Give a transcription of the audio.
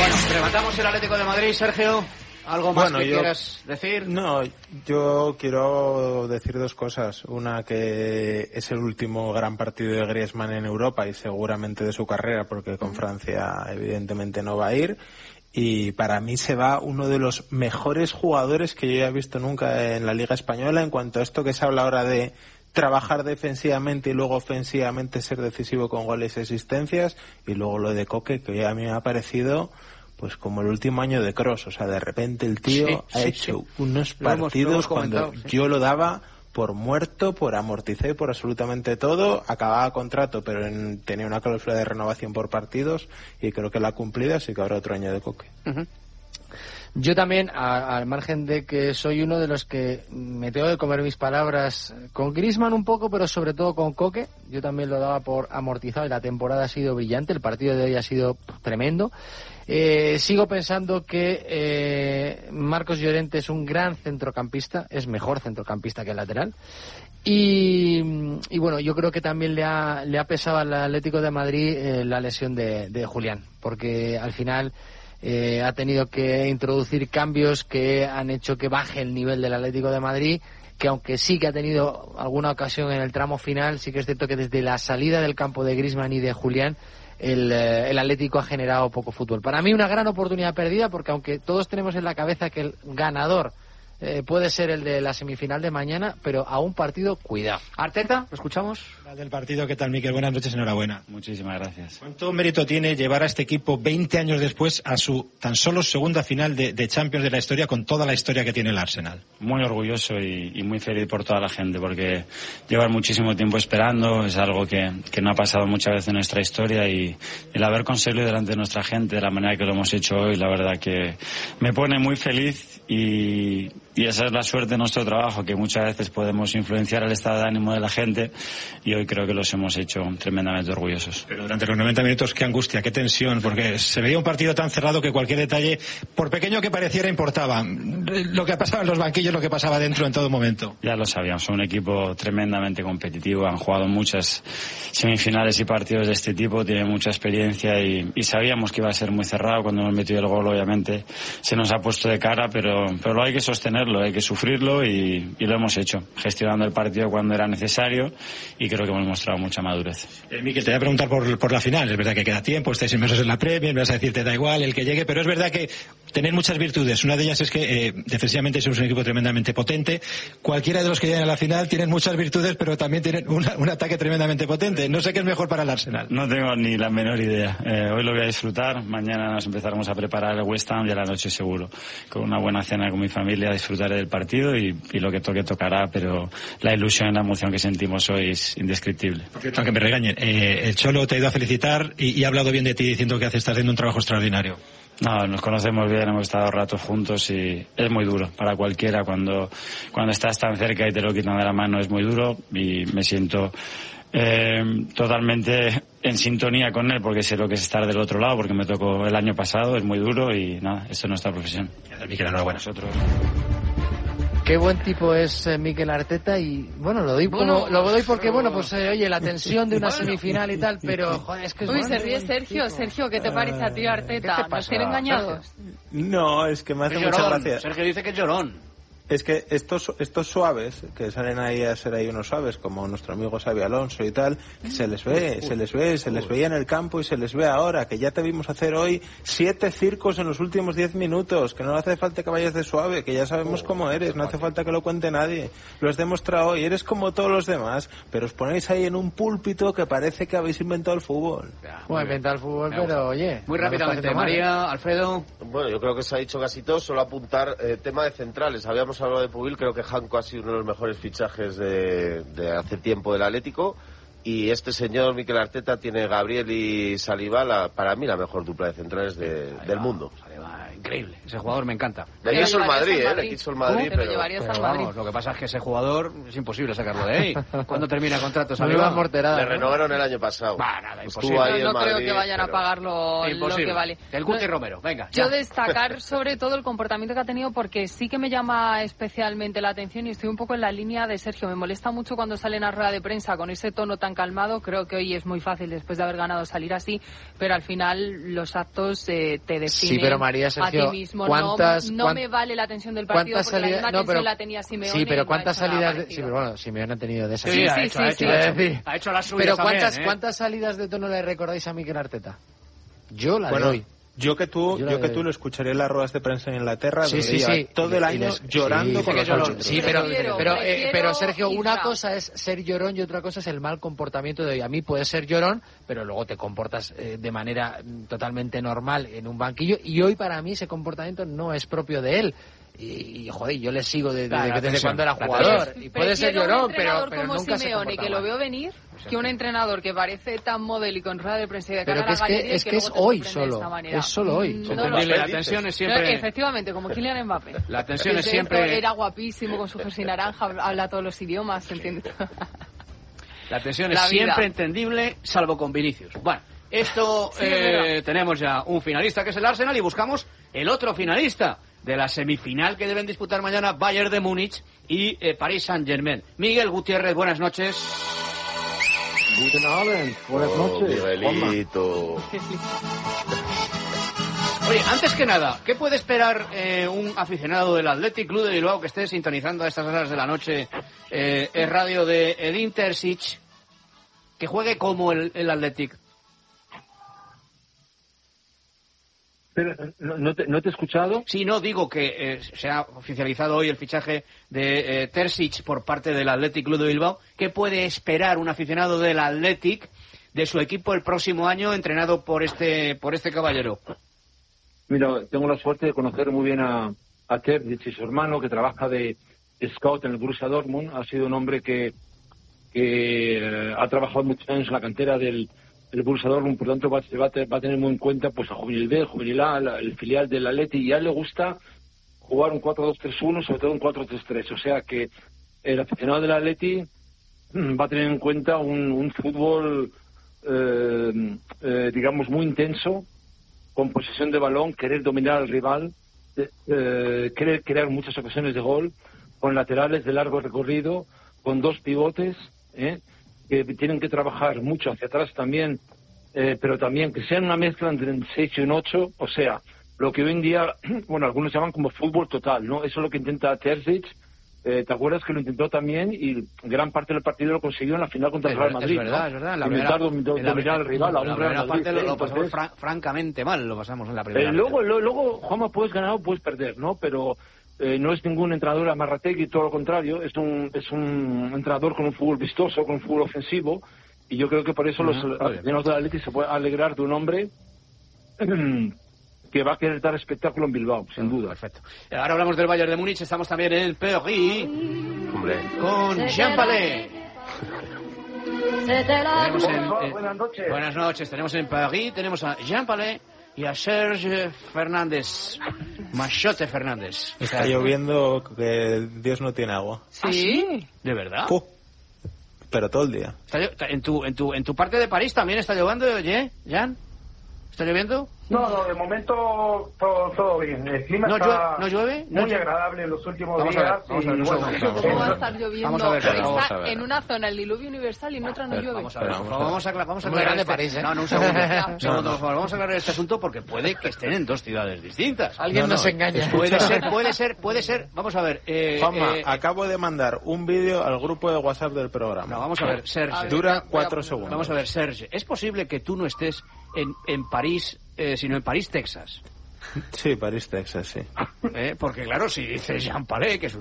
Bueno, rematamos el Atlético de Madrid, Sergio. ¿Algo más que quieras decir? No, yo quiero decir dos cosas. Una, que es el último gran partido de Griezmann en Europa y seguramente de su carrera, porque con Francia evidentemente no va a ir. Y para mí se va uno de los mejores jugadores que yo haya visto nunca en la Liga Española, en cuanto a esto que se habla ahora de trabajar defensivamente y luego ofensivamente ser decisivo con goles y asistencias. Y luego lo de Koke, que a mí me ha parecido pues como el último año de Kroos. O sea, de repente el tío ha hecho unos partidos cuando yo lo daba por muerto, por amortizado y por absolutamente todo. Acababa contrato, pero tenía una cláusula de renovación por partidos y creo que la ha cumplido, así que habrá otro año de Koke. Yo también, al margen de que soy uno de los que me tengo que comer mis palabras con Griezmann un poco, pero sobre todo con Koke, yo también lo daba por amortizado y la temporada ha sido brillante, el partido de hoy ha sido tremendo. Sigo pensando que Marcos Llorente es un gran centrocampista, es mejor centrocampista que lateral. Y bueno, yo creo que también le ha pesado al Atlético de Madrid la lesión de Julián, porque al final ha tenido que introducir cambios que han hecho que baje el nivel del Atlético de Madrid, que aunque sí que ha tenido alguna ocasión en el tramo final, sí que es cierto que desde la salida del campo de Griezmann y de Julián el Atlético ha generado poco fútbol. Para mí una gran oportunidad perdida, porque aunque todos tenemos en la cabeza que el ganador puede ser el de la semifinal de mañana, pero a un partido, cuidado. Arteta, ¿lo escuchamos? Del partido, ¿qué tal, Miquel? Buenas noches, enhorabuena. Muchísimas gracias. ¿Cuánto mérito tiene llevar a este equipo 20 años después a su tan solo segunda final de Champions de la historia, con toda la historia que tiene el Arsenal? Muy orgulloso y muy feliz por toda la gente, porque llevar muchísimo tiempo esperando es algo que no ha pasado muchas veces en nuestra historia, y el haber conseguido delante de nuestra gente de la manera que lo hemos hecho hoy, la verdad que me pone muy feliz, y esa es la suerte de nuestro trabajo, que muchas veces podemos influenciar el estado de ánimo de la gente, y hoy creo que los hemos hecho tremendamente orgullosos. Pero durante los 90 minutos, qué angustia, qué tensión, porque se veía un partido tan cerrado que cualquier detalle, por pequeño que pareciera, importaba. Lo que pasaba en los banquillos, lo que pasaba dentro en todo momento. Ya lo sabíamos, son un equipo tremendamente competitivo, han jugado muchas semifinales y partidos de este tipo, tienen mucha experiencia, y sabíamos que iba a ser muy cerrado. Cuando hemos metido el gol, obviamente se nos ha puesto de cara, pero lo hay que sostenerlo, hay que sufrirlo, y lo hemos hecho, gestionando el partido cuando era necesario, y creo que hemos mostrado mucha madurez. Miquel, te voy a preguntar por la final. Es verdad que queda tiempo, estáis inmersos en la Premier, me vas a decir te da igual el que llegue, pero es verdad que tenéis muchas virtudes. Una de ellas es que defensivamente sois un equipo tremendamente potente. Cualquiera de los que lleguen a la final tienen muchas virtudes, pero también tienen un ataque tremendamente potente. No sé qué es mejor para el Arsenal. No tengo ni la menor idea. Hoy lo voy a disfrutar, mañana nos empezaremos a preparar el West Ham, y a la noche seguro, con una buena cena con mi familia, disfrutaré del partido, y lo que toque tocará, pero la ilusión y la emoción que sentimos hoy es indescriptible. Por cierto, aunque me regañen, el Cholo te ha ido a felicitar y ha hablado bien de ti, diciendo que estás haciendo un trabajo extraordinario. No, nos conocemos bien, hemos estado ratos juntos, y es muy duro para cualquiera cuando estás tan cerca y te lo quitan de la mano. Es muy duro, y me siento totalmente en sintonía con él, porque sé lo que es estar del otro lado, porque me tocó el año pasado. Es muy duro, y nada, esto es nuestra profesión. Miquel, enhorabuena. Nosotros. Qué buen tipo es Mikel Arteta, y bueno, lo doy porque bueno, pues oye, la tensión de una semifinal y tal, pero joder, es que es Uy, se ríe Sergio, ¿qué te parece a ti, Arteta? ¿Nos tiene engañados? No, es que me hace mucha gracia. Sergio dice que es llorón. Es que estos suaves, que salen ahí a ser ahí unos suaves, como nuestro amigo Xabi Alonso y tal, se les veía en el campo y se les ve ahora, que ya te vimos hacer hoy 7 circos en los últimos 10 minutos, que no hace falta que vayas de suave, que ya sabemos cómo eres, no hace falta que lo cuente nadie, lo has demostrado hoy, eres como todos los demás, pero os ponéis ahí en un púlpito que parece que habéis inventado el fútbol. Bueno, inventado el fútbol, pero oye... Muy rápidamente, María, Alfredo... Bueno, yo creo que se ha dicho casi todo, solo apuntar tema de centrales. Habíamos hablado de Pubil, creo que Janko ha sido uno de los mejores fichajes de hace tiempo del Atlético, y este señor Mikel Arteta tiene Gabriel y Saliba, para mí la mejor dupla de centrales del mundo. Increíble, ese jugador me encanta. Le quiso el Madrid, le quiso el Madrid, pero vamos, lo que pasa es que ese jugador es imposible sacarlo de ahí. ¿Cuándo termina el contrato? Le renovaron el año pasado. Nada, imposible. No creo que vayan a pagarlo lo que vale. El Guti Romero, venga. Yo destacar sobre todo el comportamiento que ha tenido, porque sí que me llama especialmente la atención, y estoy un poco en la línea de Sergio. Me molesta mucho cuando salen a rueda de prensa con ese tono tan tan calmado. Creo que hoy es muy fácil, después de haber ganado, salir así, pero al final los actos te definen. Sí, pero María, Sergio, a ti mismo. ¿cuántas, no me vale la tensión del partido, porque la misma tensión la tenía Simeone. Sí, pero ¿cuántas salidas? Sí, pero bueno, Simeone ha tenido de esas. Ha hecho las suyas. Pero ¿cuántas salidas de tono le recordáis a Mikel Arteta? Yo la de hoy. Yo que tú lo escucharé en las ruedas de prensa en Inglaterra, sí, todo el año llorando con los árbitros. Sí, pero Sergio, una cosa es ser llorón y otra cosa es el mal comportamiento de hoy. A mí puedes ser llorón, pero luego te comportas de manera totalmente normal en un banquillo, y hoy para mí ese comportamiento no es propio de él. Y joder, yo le sigo desde cuando era jugador. Y puede ser llorón, pero como nunca Simeone, que lo veo venir, que un entrenador que parece tan modélico en rueda de prensa y de cara a la galería, es que es hoy solo. Es solo hoy. La tensión es siempre. Efectivamente, como Kylian Mbappé. La tensión es siempre. Era guapísimo con su jersey naranja, habla todos los idiomas, ¿se entiende? La tensión es siempre entendible, salvo con Vinicius. Bueno, esto tenemos ya un finalista que es el Arsenal y buscamos el otro finalista de la semifinal que deben disputar mañana Bayern de Múnich y Paris Saint-Germain. Miguel Gutiérrez, buenas noches. Guten Abend, buenas noches. Miguelito. Oye, antes que nada, ¿qué puede esperar un aficionado del Athletic Club de Bilbao que esté sintonizando a estas horas de la noche el radio de Edin Terzic, que juegue como el Athletic? Pero, ¿no te he escuchado? Sí, no, digo que se ha oficializado hoy el fichaje de Terzic por parte del Athletic Club de Bilbao. ¿Qué puede esperar un aficionado del Athletic de su equipo el próximo año entrenado por este caballero? Mira, tengo la suerte de conocer muy bien a Terzic y su hermano, que trabaja de scout en el Borussia Dortmund. Ha sido un hombre que ha trabajado muchos años en la cantera del Borussia Dortmund, por tanto va a tener muy en cuenta pues a Juvenil B, Juvenil A, el filial del Atleti, y a él le gusta jugar un 4-2-3-1, sobre todo un 4-3-3, o sea que el aficionado del Atleti va a tener en cuenta un fútbol digamos muy intenso, con posesión de balón, querer dominar al rival, querer crear muchas ocasiones de gol, con laterales de largo recorrido, con dos pivotes, que tienen que trabajar mucho hacia atrás también, pero también que sean una mezcla entre un 6 y un 8, o sea, lo que hoy en día, bueno, algunos llaman como fútbol total, ¿no? Eso es lo que intenta Terzic. ¿Te acuerdas que lo intentó también y gran parte del partido lo consiguió en la final contra el Real Madrid? Es verdad, ¿no? Es verdad. Intentar dominar al rival a un Real Madrid. Parte lo pasamos francamente mal, lo pasamos en la primera. Luego, Juanma, puedes ganar o puedes perder, ¿no? Pero no es ningún entrenador amarrategui, todo lo contrario, es un entrenador con un fútbol vistoso, con un fútbol ofensivo, y yo creo que por eso los aficionados del Atleti se pueden alegrar de un hombre que va a querer dar espectáculo en Bilbao, sin duda. Perfecto. Ahora hablamos del Bayern de Múnich, estamos también en Paris con Jean Palais. Buenas noches. Buenas noches, tenemos en Paris, tenemos a Jean Palais y a Serge Fernández, Machote Fernández. Está lloviendo que Dios no tiene agua. ¿Sí? ¿De verdad? Pero todo el día. En tu parte de París también está lloviendo, Jan? ¿Está lloviendo? No, de momento todo bien. El clima está ¿No llueve? muy agradable en los últimos días. ¿Cómo va a estar lloviendo? Vamos a ver. Está en una zona el diluvio universal y en otra no llueve. Vamos a aclarar de París, No, un segundo, por favor. Vamos a aclarar este asunto porque puede que estén en dos ciudades distintas. Alguien nos engaña. Puede ser. Vamos a ver. Juanma, acabo de mandar un vídeo al grupo de WhatsApp del programa. No, vamos a ver, Serge. Dura 4 segundos. Vamos a ver, Serge. ¿Es posible que tú no estés en París, sino en París, Texas? Sí, París, Texas, sí. Porque claro, si dices Jean Palais, que es